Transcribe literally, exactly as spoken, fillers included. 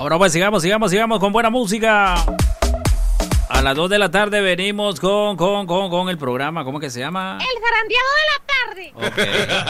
Ahora pues sigamos, sigamos, sigamos con buena música. A las dos de la tarde venimos con, con, con, con el programa, ¿cómo que se llama? El zarandeado de la tarde. Ok.